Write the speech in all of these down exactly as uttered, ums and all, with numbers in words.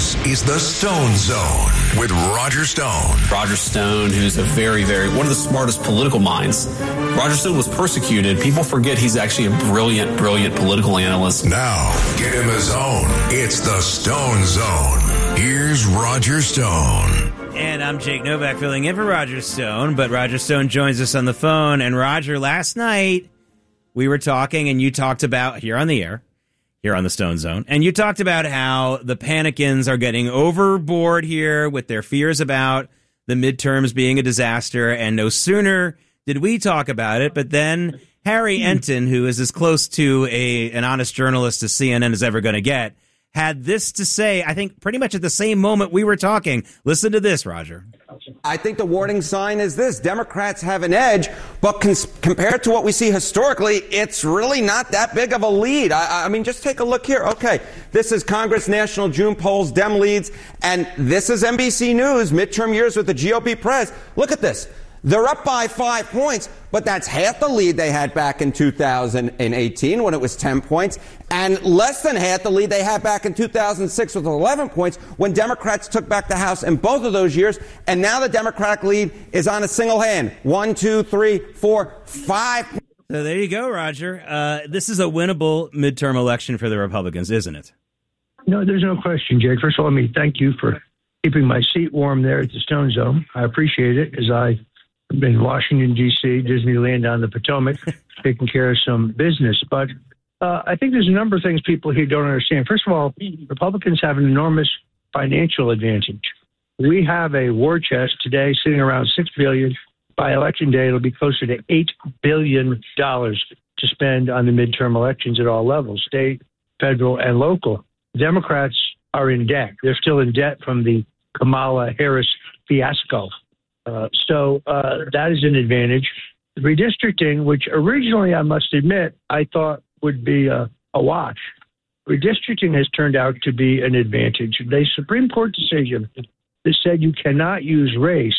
This is the Stone Zone with Roger Stone. Roger Stone, who's a very, very, one of the smartest political minds. Roger Stone was persecuted. People forget he's actually a brilliant, brilliant political analyst. Now, get in the zone. It's the Stone Zone. Here's Roger Stone. And I'm Jake Novak filling in for Roger Stone, but Roger Stone joins us on the phone. And Roger, last night we were talking and you talked about, here on the air, here on the Stone Zone, and you talked about how the Panicans are getting overboard here with their fears about the midterms being a disaster. And no sooner did we talk about it, but then Harry Enton, who is as close to a an honest journalist as C N N is ever going to get, had this to say, I think pretty much at the same moment we were talking. Listen to this, Roger. I think the warning sign is this. Democrats have an edge, but cons- compared to what we see historically, it's really not that big of a lead. I, I mean, just take a look here. Okay, this is Congress National June polls, Dem leads, and this is N B C News, midterm years with the G O P press. Look at this. They're up by five points, but that's half the lead they had back in two thousand eighteen when it was ten points, and less than half the lead they had back in two thousand six with eleven points when Democrats took back the House in both of those years. And now the Democratic lead is on a single hand. One, two, three, four, five. So there you go, Roger. Uh, this is a winnable midterm election for the Republicans, isn't it? No, there's no question, Jake. First of all, let me thank you for keeping my seat warm there at the Stone Zone. I appreciate it as I I've been in Washington, D C, Disneyland on the Potomac, taking care of some business. But uh, I think there's a number of things people here don't understand. First of all, Republicans have an enormous financial advantage. We have a war chest today sitting around six billion dollars. By election day, it'll be closer to eight billion dollars to spend on the midterm elections at all levels, state, federal, and local. Democrats are in debt. They're still in debt from the Kamala Harris fiasco. Uh, so uh, that is an advantage. Redistricting, which originally, I must admit, I thought would be a, a wash. Redistricting has turned out to be an advantage. The Supreme Court decision that said you cannot use race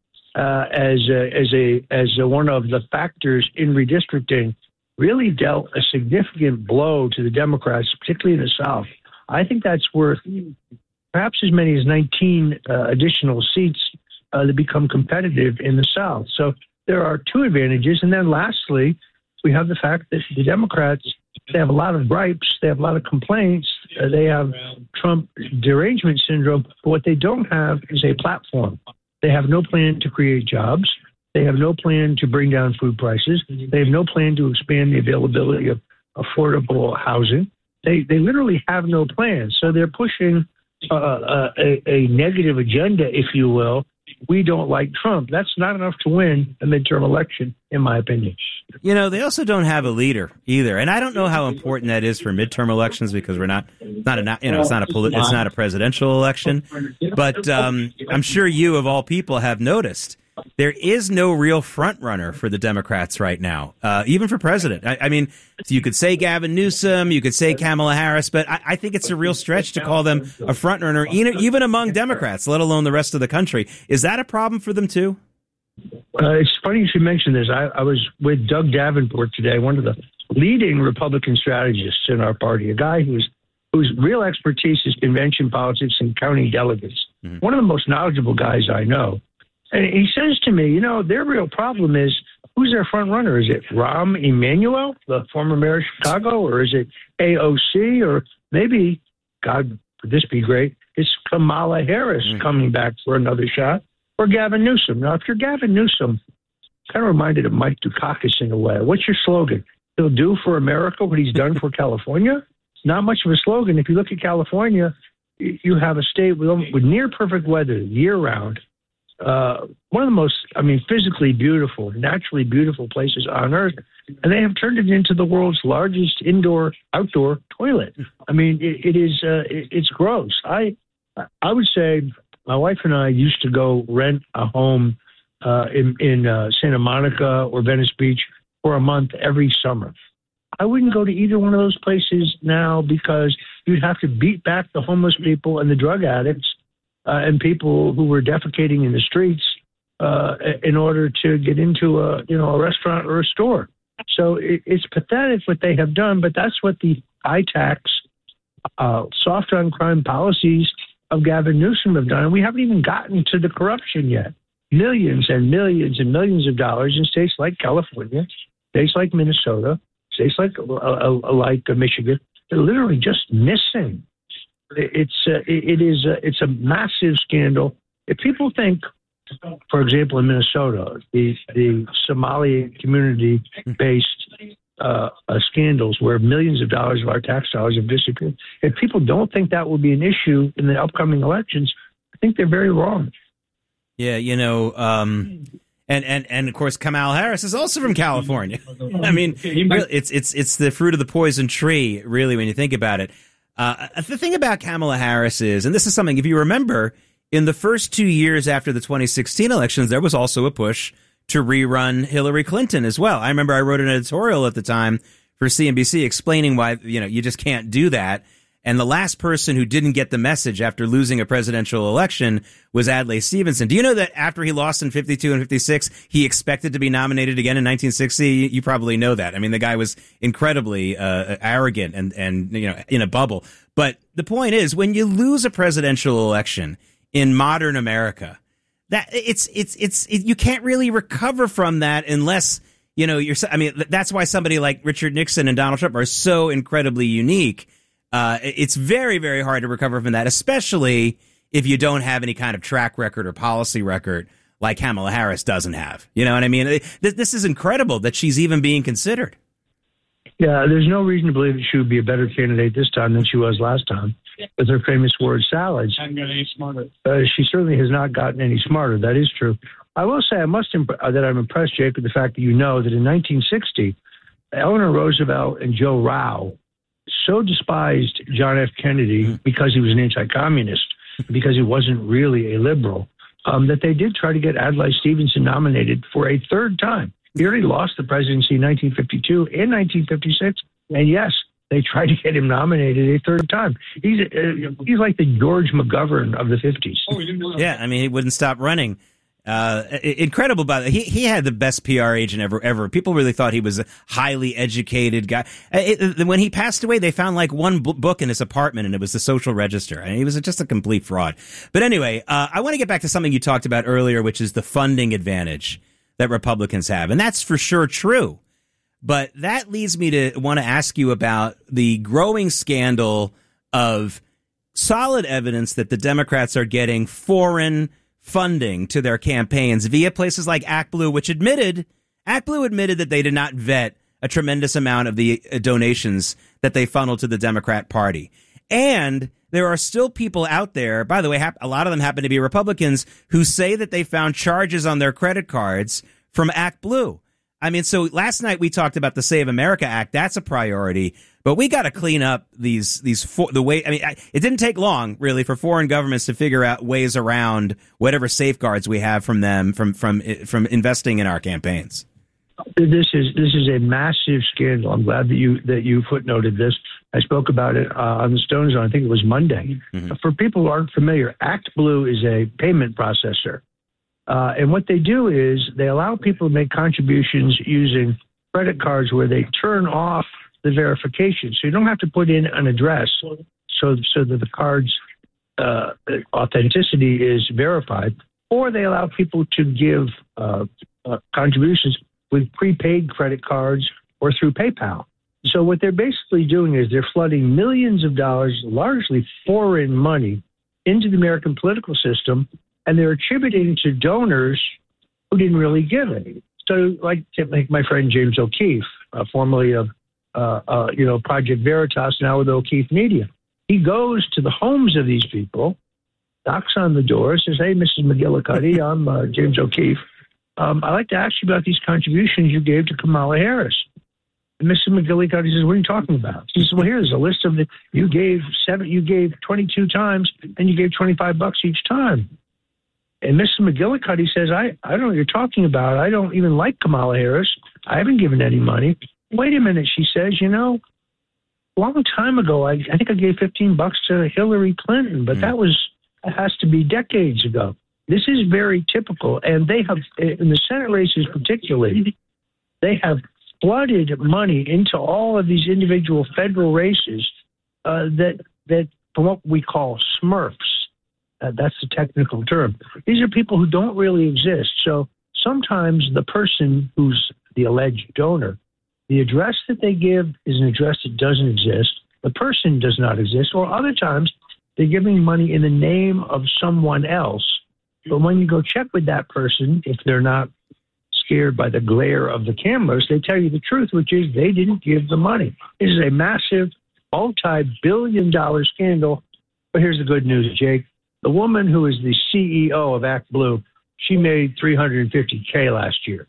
uh, as a, as a as a, one of the factors in redistricting really dealt a significant blow to the Democrats, particularly in the South. I think that's worth perhaps as many as nineteen uh, additional seats Uh, to become competitive in the South. So there are two advantages. And then lastly, we have the fact that the Democrats, they have a lot of gripes. They have a lot of complaints. Uh, they have Trump derangement syndrome. But what they don't have is a platform. They have no plan to create jobs. They have no plan to bring down food prices. They have no plan to expand the availability of affordable housing. They, they literally have no plan. So they're pushing uh, a, a negative agenda, if you will. We don't like Trump. That's not enough to win a midterm election, in my opinion. You know, they also don't have a leader either, and I don't know how important that is for midterm elections because we're not not a you know it's not a poli- it's not a presidential election. But um, I'm sure you, of all people, have noticed there is no real front runner for the Democrats right now, uh, even for president. I, I mean, you could say Gavin Newsom, you could say Kamala Harris, but I, I think it's a real stretch to call them a front runner, even, even among Democrats, let alone the rest of the country. Is that a problem for them, too? Uh, it's funny you should mention this. I, I was with Doug Davenport today, one of the leading Republican strategists in our party, a guy who's whose real expertise is convention politics and counting delegates, mm-hmm. one of the most knowledgeable guys I know. And he says to me, you know, their real problem is who's their front runner? Is it Rahm Emanuel, the former mayor of Chicago, or is it A O C, or maybe, God, would this be great, it's Kamala Harris mm. coming back for another shot, or Gavin Newsom. Now, if you're Gavin Newsom, kind of reminded of Mike Dukakis in a way. What's your slogan? He'll do for America what he's done for California? Not much of a slogan. If you look at California, you have a state with, with near perfect weather year-round. Uh, one of the most, I mean, physically beautiful, naturally beautiful places on earth. And they have turned it into the world's largest indoor, outdoor toilet. I mean, it, it is, uh, it, it's gross. I, I would say my wife and I used to go rent a home uh, in, in uh, Santa Monica or Venice Beach for a month every summer. I wouldn't go to either one of those places now because you'd have to beat back the homeless people and the drug addicts Uh, and people who were defecating in the streets uh, in order to get into a, you know, a restaurant or a store. So it, it's pathetic what they have done, but that's what the high tax, uh, soft on crime policies of Gavin Newsom have done, and we haven't even gotten to the corruption yet. Millions and millions and millions of dollars in states like California, states like Minnesota, states like uh, uh, like uh, Michigan. They're literally just missing. It's uh, it is uh, it's a massive scandal. If people think, for example, in Minnesota, the the Somali community-based uh, uh, scandals where millions of dollars of our tax dollars have disappeared, if people don't think that will be an issue in the upcoming elections, I think they're very wrong. Yeah, you know, um, and, and, and of course, Kamala Harris is also from California. I mean, it's it's it's the fruit of the poison tree, really, when you think about it. Uh, the thing about Kamala Harris is, and this is something, if you remember, in the first two years after the twenty sixteen elections, there was also a push to rerun Hillary Clinton as well. I remember I wrote an editorial at the time for C N B C explaining why, you know, you just can't do that. And the last person who didn't get the message after losing a presidential election was Adlai Stevenson. Do you know that after he lost in fifty-two and fifty-six, he expected to be nominated again in nineteen sixty? You probably know that. I mean, the guy was incredibly uh, arrogant and, and, you know, in a bubble. But the point is, when you lose a presidential election in modern America, that it's it's it's it, you can't really recover from that unless, you know, you're. I mean, that's why somebody like Richard Nixon and Donald Trump are so incredibly unique. Uh, it's very, very hard to recover from that, especially if you don't have any kind of track record or policy record like Kamala Harris doesn't have. You know what I mean? This, this is incredible that she's even being considered. Yeah, there's no reason to believe that she would be a better candidate this time than she was last time with her famous word salads. I'm getting any smarter. Uh, she certainly has not gotten any smarter. That is true. I will say I must imp- uh, that I'm impressed, Jake, with the fact that you know that in nineteen sixty, Eleanor Roosevelt and Joe Rao so despised John F. Kennedy because he was an anti-communist, because he wasn't really a liberal, um, that they did try to get Adlai Stevenson nominated for a third time. He already lost the presidency in nineteen fifty-two and nineteen fifty-six, and yes, they tried to get him nominated a third time. He's uh, he's like the George McGovern of the fifties. Oh, you didn't know that. Yeah, I mean, he wouldn't stop running. Uh, incredible, by the way. He, he had the best P R agent ever, ever. People really thought he was a highly educated guy. It, it, when he passed away, they found like one b- book in his apartment, and it was the Social Register. I mean, he was just a complete fraud. But anyway, uh, I want to get back to something you talked about earlier, which is the funding advantage that Republicans have. And that's for sure true. But that leads me to want to ask you about the growing scandal of solid evidence that the Democrats are getting foreign funding to their campaigns via places like ActBlue, which admitted, ActBlue admitted that they did not vet a tremendous amount of the donations that they funneled to the Democrat Party. And there are still people out there, by the way, a lot of them happen to be Republicans, who say that they found charges on their credit cards from ActBlue. I mean, so last night we talked about the Save America Act. That's a priority. But we got to clean up these these for, the way. I mean, I, it didn't take long, really, for foreign governments to figure out ways around whatever safeguards we have from them from from from investing in our campaigns. This is this is a massive scandal. I'm glad that you that you footnoted this. I spoke about it uh, on the Stone Zone. I think it was Monday. Mm-hmm. For people who aren't familiar, ActBlue is a payment processor, uh, and what they do is they allow people to make contributions using credit cards where they turn off the verification, so you don't have to put in an address, so so that the card's uh, authenticity is verified, or they allow people to give uh, uh, contributions with prepaid credit cards or through PayPal. So what they're basically doing is they're flooding millions of dollars, largely foreign money, into the American political system, and they're attributing to donors who didn't really give it. So, like, like my friend James O'Keefe, uh, formerly of Uh, uh, you know, Project Veritas, now with O'Keefe Media. He goes to the homes of these people, knocks on the door, says, "Hey, Missus McGillicuddy, I'm uh, James O'Keefe. Um, I'd like to ask you about these contributions you gave to Kamala Harris." And Missus McGillicuddy says, "What are you talking about?" He says, "Well, here's a list of the you gave seven, you gave twenty-two times, and you gave twenty-five bucks each time." And Missus McGillicuddy says, "I I don't know what you're talking about. I don't even like Kamala Harris. I haven't given any money." "Wait a minute," she says, "you know, a long time ago, I, I think I gave fifteen bucks to Hillary Clinton, but mm. that was, it has to be decades ago." This is very typical. And they have, in the Senate races particularly, they have flooded money into all of these individual federal races uh, that, that, from what we call Smurfs, Uh, that's the technical term. These are people who don't really exist. So sometimes the person who's the alleged donor, the address that they give is an address that doesn't exist. The person does not exist. Or other times, they're giving money in the name of someone else. But when you go check with that person, if they're not scared by the glare of the cameras, they tell you the truth, which is they didn't give the money. This is a massive, multi-billion dollar scandal. But here's the good news, Jake. The woman who is the C E O of ActBlue, she made three hundred fifty K last year.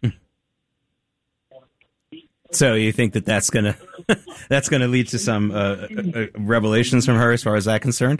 So you think that that's gonna that's gonna lead to some uh, uh, revelations from her as far as that's concerned?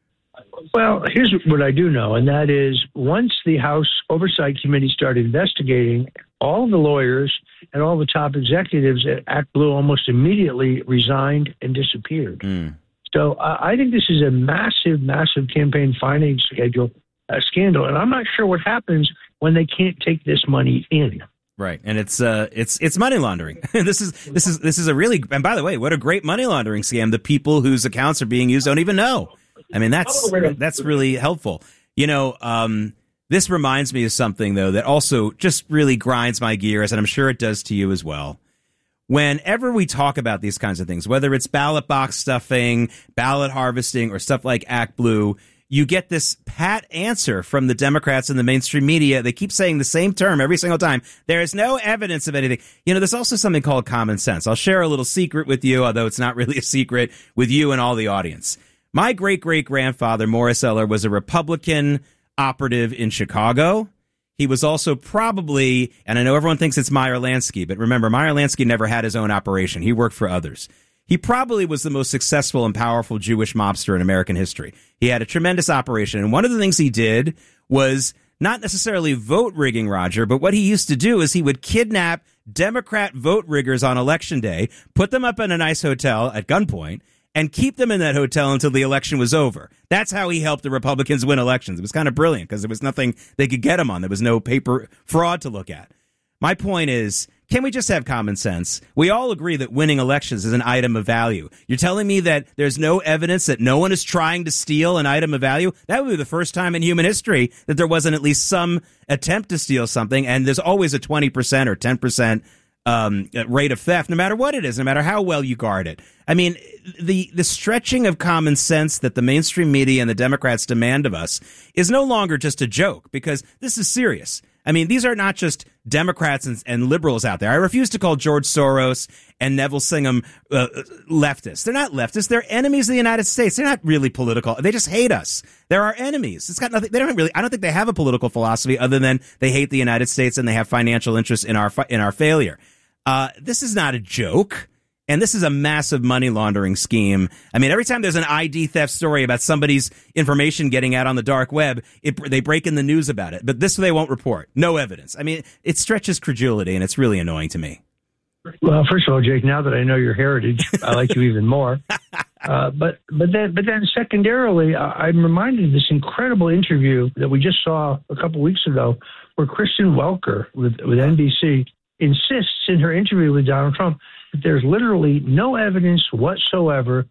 Well, here's what I do know, and that is once the House Oversight Committee started investigating, all the lawyers and all the top executives at ActBlue almost immediately resigned and disappeared. Mm. So uh, I think this is a massive, massive campaign finance schedule uh, scandal, and I'm not sure what happens when they can't take this money in. Right, and it's uh, it's it's money laundering. this is this is this is a really, and by the way, what a great money laundering scam. The people whose accounts are being used don't even know. I mean, that's that's really helpful. You know, um, this reminds me of something though that also just really grinds my gears, and I'm sure it does to you as well. Whenever we talk about these kinds of things, whether it's ballot box stuffing, ballot harvesting, or stuff like ActBlue, you get this pat answer from the Democrats and the mainstream media. They keep saying the same term every single time. There is no evidence of anything. You know, there's also something called common sense. I'll share a little secret with you, although it's not really a secret, with you and all the audience. My great-great-grandfather, Morris Eller, was a Republican operative in Chicago. He was also probably, and I know everyone thinks it's Meyer Lansky, but remember, Meyer Lansky never had his own operation. He worked for others. He probably was the most successful and powerful Jewish mobster in American history. He had a tremendous operation, and one of the things he did was not necessarily vote rigging, Roger, but what he used to do is he would kidnap Democrat vote riggers on Election Day, put them up in a nice hotel at gunpoint, and keep them in that hotel until the election was over. That's how he helped the Republicans win elections. It was kind of brilliant because there was nothing they could get him on. There was no paper fraud to look at. My point is, can we just have common sense? We all agree that winning elections is an item of value. You're telling me that there's no evidence that no one is trying to steal an item of value? That would be the first time in human history that there wasn't at least some attempt to steal something, and there's always a twenty percent or ten percent um, rate of theft, no matter what it is, no matter how well you guard it. I mean, the the stretching of common sense that the mainstream media and the Democrats demand of us is no longer just a joke, because this is serious. I mean, these are not just Democrats and, and liberals out there. I refuse to call George Soros and Neville Singham uh, leftists. They're not leftists. They're enemies of the United States. They're not really political. They just hate us. They're our enemies. It's got nothing. They don't really. I don't think they have a political philosophy other than they hate the United States and they have financial interests in our in our failure. Uh, this is not a joke. And this is a massive money laundering scheme. I mean, every time there's an I D theft story about somebody's information getting out on the dark web, it, they break in the news about it. But this they won't report. No evidence. I mean, it stretches credulity, and it's really annoying to me. Well, first of all, Jake, now that I know your heritage, I like you even more. Uh, but but then but then secondarily, I'm reminded of this incredible interview that we just saw a couple weeks ago, where Kristen Welker with with N B C insists in her interview with Donald Trump that there's literally no evidence whatsoever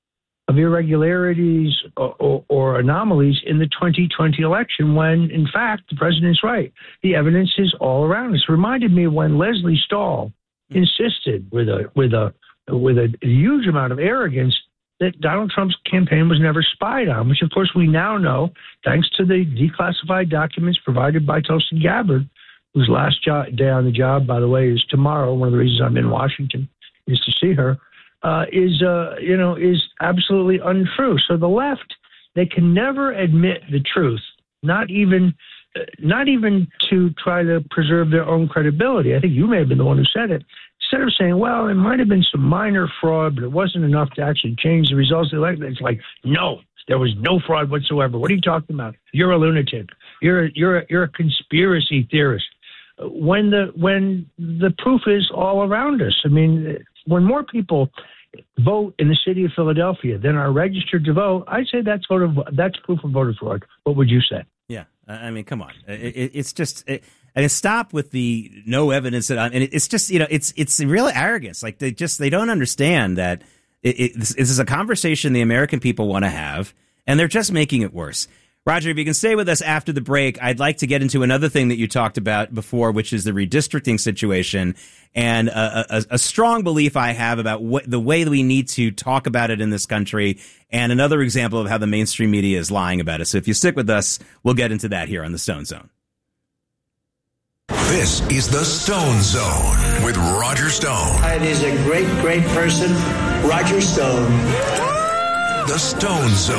of irregularities or, or, or anomalies in the twenty twenty election, when, in fact, the president's right. The evidence is all around us. It reminded me of when Leslie Stahl insisted with a with a with a huge amount of arrogance that Donald Trump's campaign was never spied on, which, of course, we now know, thanks to the declassified documents provided by Tulsi Gabbard, whose last jo- day on the job, by the way, is tomorrow. One of the reasons I'm in Washington is to see her, uh, is, uh, you know, is absolutely untrue. So the left, they can never admit the truth, not even, uh, not even to try to preserve their own credibility. I think you may have been the one who said it. Instead of saying, well, it might have been some minor fraud, but it wasn't enough to actually change the results of the election, it's like, no, there was no fraud whatsoever. What are you talking about? You're a lunatic. You're a, you're a, you're a conspiracy theorist. When the when the proof is all around us. I mean, when more people vote in the city of Philadelphia than are registered to vote, I'd say that's voter that's proof of voter fraud. What would you say? Yeah, I mean, come on, it, it's just. It, I mean, stop with the no evidence that, and it's just, you know, it's it's real arrogance. Like they just they don't understand that it, it, this, this is a conversation the American people want to have, and they're just making it worse. Roger, if you can stay with us after the break, I'd like to get into another thing that you talked about before, which is the redistricting situation, and a, a, a strong belief I have about what, the way that we need to talk about it in this country, and another example of how the mainstream media is lying about it. So if you stick with us, we'll get into that here on the Stone Zone. This is the Stone Zone with Roger Stone. It is a great, great person, Roger Stone. The Stone Zone